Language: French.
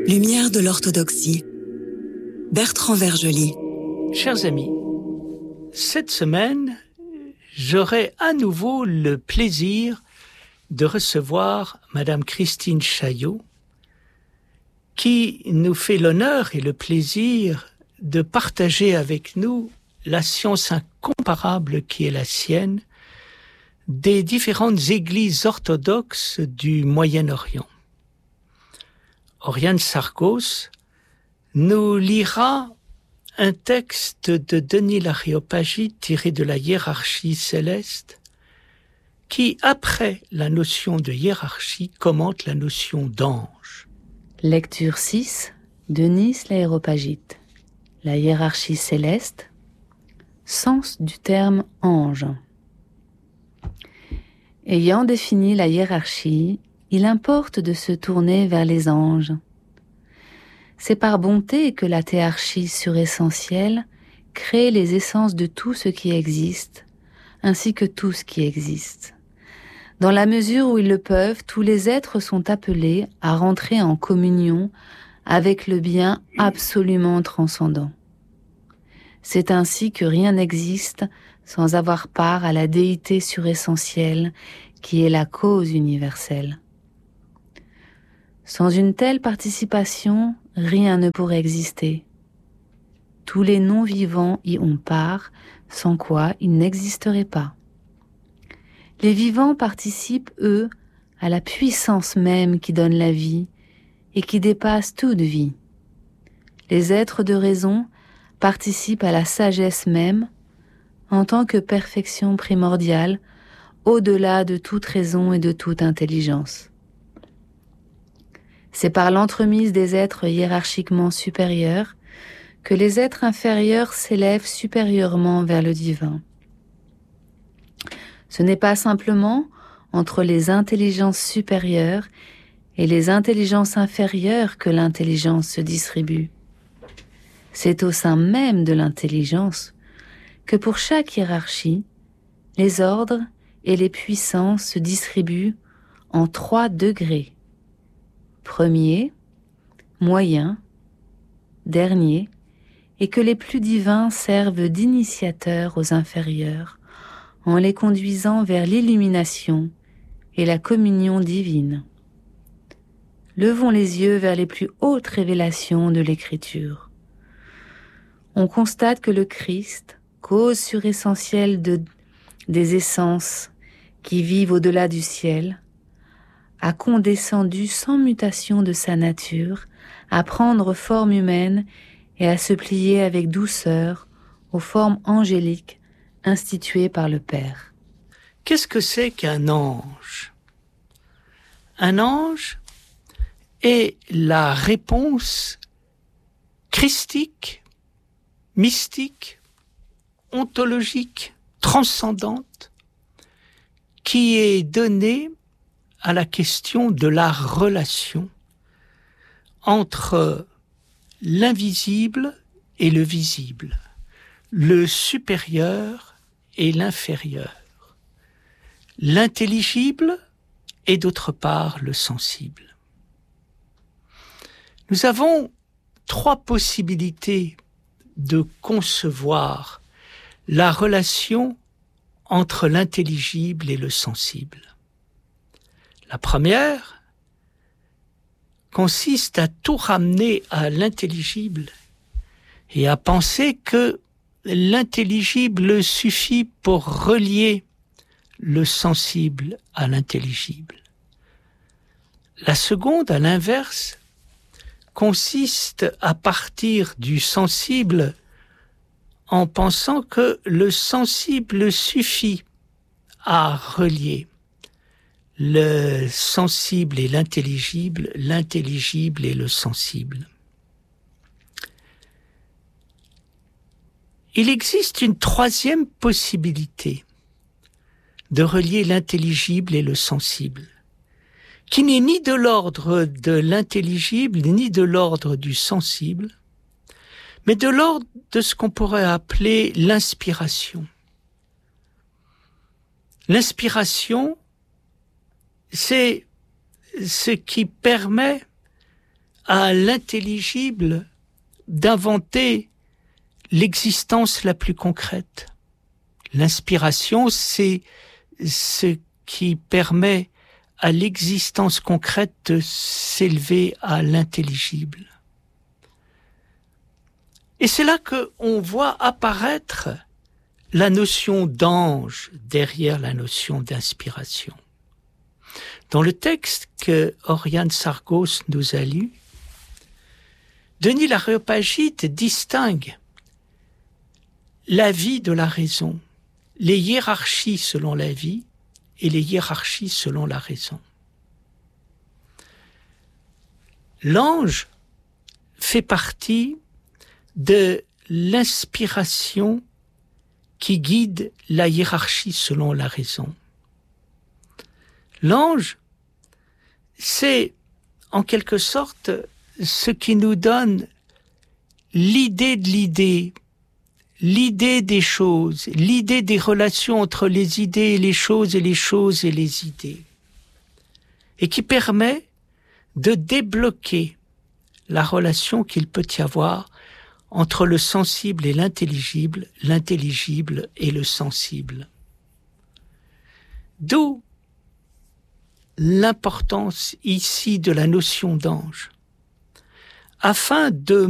Lumière de l'orthodoxie. Bertrand Vergely. Chers amis, cette semaine, j'aurai à nouveau le plaisir de recevoir Madame Christine Chaillot, qui nous fait l'honneur et le plaisir de partager avec nous la science incomparable qui est la sienne des différentes églises orthodoxes du Moyen-Orient. Oriane Sargos nous lira un texte de Denis l'Aréopagite tiré de la hiérarchie céleste qui, après la notion de hiérarchie, commente la notion d'ange. Lecture 6, Denis l'Aréopagite. La hiérarchie céleste. Sens du terme ange. Ayant défini la hiérarchie, il importe de se tourner vers les anges. C'est par bonté que la théarchie suressentielle crée les essences de tout ce qui existe, ainsi que tout ce qui existe. Dans la mesure où ils le peuvent, tous les êtres sont appelés à rentrer en communion avec le bien absolument transcendant. C'est ainsi que rien n'existe sans avoir part à la déité suressentielle qui est la cause universelle. Sans une telle participation, rien ne pourrait exister. Tous les non-vivants y ont part, sans quoi ils n'existeraient pas. Les vivants participent, eux, à la puissance même qui donne la vie et qui dépasse toute vie. Les êtres de raison participent à la sagesse même en tant que perfection primordiale, au-delà de toute raison et de toute intelligence. C'est par l'entremise des êtres hiérarchiquement supérieurs que les êtres inférieurs s'élèvent supérieurement vers le divin. Ce n'est pas simplement entre les intelligences supérieures et les intelligences inférieures que l'intelligence se distribue. C'est au sein même de l'intelligence que pour chaque hiérarchie, les ordres et les puissances se distribuent en 3 degrés. Premier, moyen, dernier, et que les plus divins servent d'initiateurs aux inférieurs, en les conduisant vers l'illumination et la communion divine. Levons les yeux vers les plus hautes révélations de l'Écriture. On constate que le Christ, cause suressentielle des essences qui vivent au-delà du ciel, a condescendu sans mutation de sa nature à prendre forme humaine et à se plier avec douceur aux formes angéliques instituées par le Père. Qu'est-ce que c'est qu'un ange ? Un ange est la réponse christique, mystique, ontologique, transcendante, qui est donnée à la question de la relation entre l'invisible et le visible, le supérieur et l'inférieur, l'intelligible et d'autre part le sensible. Nous avons 3 possibilités de concevoir la relation entre l'intelligible et le sensible. La première consiste à tout ramener à l'intelligible et à penser que l'intelligible suffit pour relier le sensible à l'intelligible. La seconde, à l'inverse, consiste à partir du sensible en pensant que le sensible suffit à relier le sensible et l'intelligible et le sensible. Il existe une 3e possibilité de relier l'intelligible et le sensible, qui n'est ni de l'ordre de l'intelligible, ni de l'ordre du sensible, mais de l'ordre de ce qu'on pourrait appeler l'inspiration. L'inspiration, c'est ce qui permet à l'intelligible d'inventer l'existence la plus concrète. L'inspiration, c'est ce qui permet à l'existence concrète de s'élever à l'intelligible. Et c'est là qu'on voit apparaître la notion d'ange derrière la notion d'inspiration. Dans le texte que Oriane Sargos nous a lu, Denis l'Aréopagite distingue la vie de la raison, les hiérarchies selon la vie et les hiérarchies selon la raison. L'ange fait partie de l'inspiration qui guide la hiérarchie selon la raison. L'ange, c'est en quelque sorte ce qui nous donne l'idée de l'idée, l'idée des choses, l'idée des relations entre les idées et les choses et les choses et les idées, et qui permet de débloquer la relation qu'il peut y avoir entre le sensible et l'intelligible et le sensible. D'où l'importance ici de la notion d'ange. Afin de